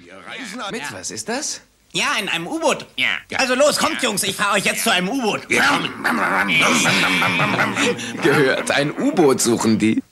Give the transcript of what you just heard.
Mit, was ist das? Ja, in einem U-Boot. Ja. Also los, kommt Jungs, ich fahre euch jetzt zu einem U-Boot. Gehört, ein U-Boot suchen die.